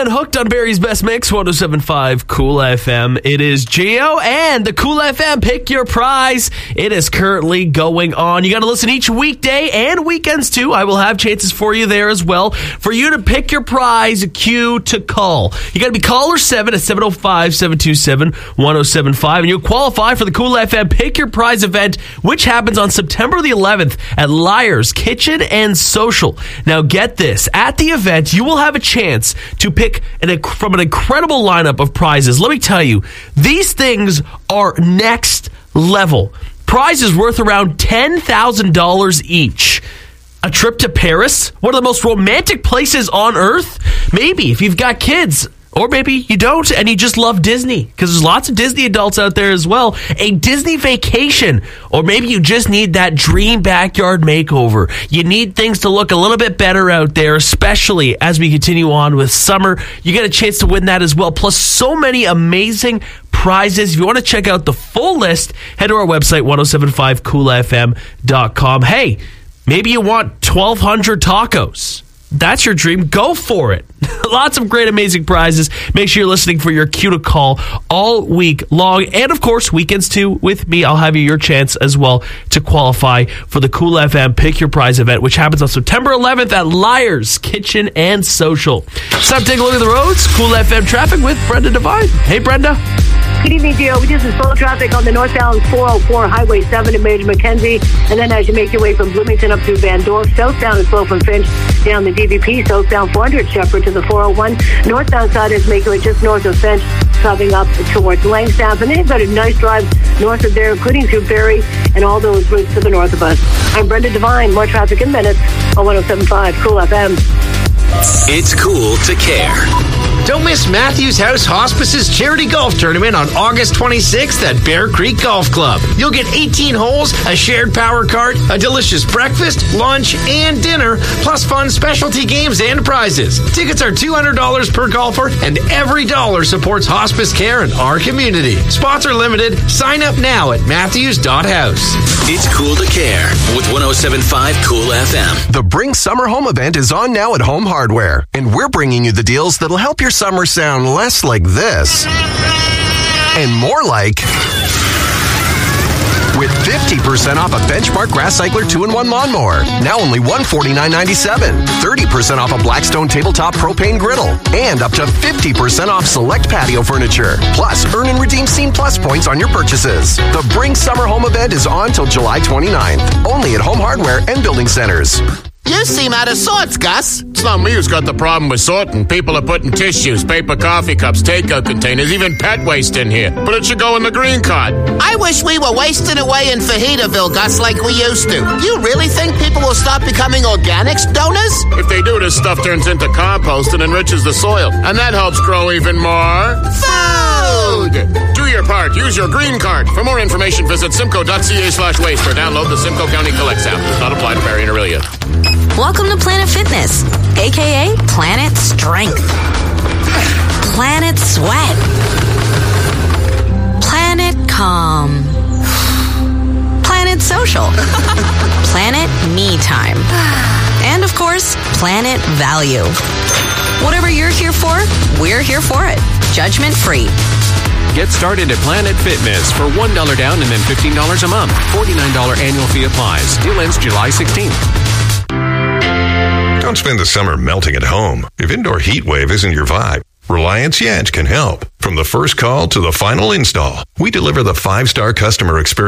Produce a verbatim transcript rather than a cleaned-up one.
and Hooked on Barry's Best Mix, one oh seven point five Cool F M. It is Gio and the Cool F M Pick Your Prize. It is currently going on. You got to listen each weekday and weekends too. I will have chances for you there as well. For you to pick your prize, cue to call. You got to be caller seven at seven oh five, seven two seven, one oh seven five, and you'll qualify for the Cool F M Pick Your Prize event, which happens on September the eleventh at Liar's Kitchen and Social. Now get this. At the event, you will have a chance to pick an, from an incredible lineup of prizes. Let me tell you, these things are next level. Prizes worth around ten thousand dollars each. A trip to Paris, one of the most romantic places on earth? Maybe, if you've got kids. Or maybe you don't and you just love Disney, because there's lots of Disney adults out there as well. A Disney vacation. Or maybe you just need that dream backyard makeover. You need things to look a little bit better out there, especially as we continue on with summer. You get a chance to win that as well. Plus so many amazing prizes. If you want to check out the full list, head to our website, ten seventy-five cool f m dot com. Hey, maybe you want twelve hundred tacos. That's your dream. Go for it. Lots of great, amazing prizes. Make sure you're listening for your cue to call all week long. And, of course, weekends, too, with me. I'll have you your chance as well to qualify for the Cool F M Pick Your Prize event, which happens on September eleventh at Liar's Kitchen and Social. It's time to take a look at the roads. Cool F M traffic with Brenda Devine. Hey, Brenda. Good evening, Gio. We just have slow traffic on the northbound four oh four Highway seven in Major Mackenzie. And then as you make your way from Bloomington up through Van Dorp, southbound is slow from Finch down the D V P, southbound four hundred Shepherd to the four oh one. Northbound side is making it just north of Finch, traveling up towards Langstaff. And then you've got a nice drive north of there, including through Barrie and all those routes to the north of us. I'm Brenda Devine. More traffic in minutes on ten seventy-five Cool F M. It's cool to care. Don't miss Matthews House Hospice's charity golf tournament on August twenty-sixth at Bear Creek Golf Club. You'll get eighteen holes, a shared power cart, a delicious breakfast, lunch, and dinner, plus fun specialty games and prizes. Tickets are two hundred dollars per golfer, and every dollar supports hospice care in our community. Spots are limited. Sign up now at matthews dot house. It's cool to care with ten seventy-five Cool F M. The Bring Summer Home event is on now at Home Hardware, and we're bringing you the deals that'll help your summer sound less like this and more like with fifty percent off a Benchmark Grass Cycler two in one lawnmower, now only one hundred forty-nine dollars and ninety-seven cents. thirty percent off a Blackstone tabletop propane griddle, and up to fifty percent off select patio furniture. Plus, earn and redeem Scene Plus points on your purchases. The Bring Summer Home event is on till July twenty-ninth, only at Home Hardware and Building Centers. You seem out of sorts, Gus. It's not me who's got the problem with sorting. People are putting tissues, paper coffee cups, takeout containers, even pet waste in here. But it should go in the green cart. I wish we were wasting away in Fajitas, Gus, like we used to. You really think people will stop becoming organics donors? If they do, this stuff turns into compost and enriches the soil. And that helps grow even more food. Do your part. Use your green card. For more information, visit simco.ca slash waste or download the Simcoe County Collects app. Does not apply to Barrie and Aurelia. Welcome to Planet Fitness, a k a. Planet Strength, Planet Sweat, Planet Calm, Planet Social, Planet Me Time, and of course, Planet Value. Whatever you're here for, we're here for it. Judgment free. Get started at Planet Fitness for one dollar down and then fifteen dollars a month. forty-nine dollars annual fee applies. Deal ends July sixteenth. Don't spend the summer melting at home. If indoor heat wave isn't your vibe, Reliance Yant can help. From the first call to the final install, we deliver the five-star customer experience